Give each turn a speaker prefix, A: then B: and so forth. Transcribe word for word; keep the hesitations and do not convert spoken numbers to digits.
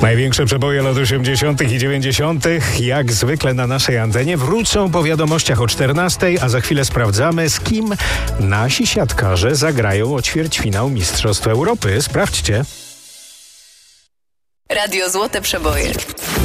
A: Największe przeboje lat osiemdziesiątych i dziewięćdziesiątych jak zwykle na naszej antenie wrócą po wiadomościach o czternastej, a za chwilę sprawdzamy, z kim nasi siatkarze zagrają o ćwierćfinał Mistrzostw Europy. Sprawdźcie.
B: Radio Złote Przeboje.